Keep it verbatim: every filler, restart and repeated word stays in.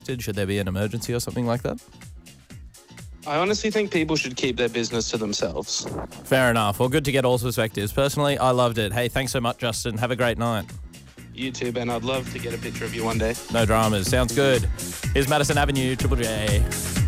Should there be an emergency or something like that? I honestly think people should keep their business to themselves. Fair enough. Well, good to get all perspectives. Personally, I loved it. Hey, thanks so much, Justin. Have a great night. You too, Ben. I'd love to get a picture of you one day. No dramas. Sounds good. Here's Madison Avenue, Triple J.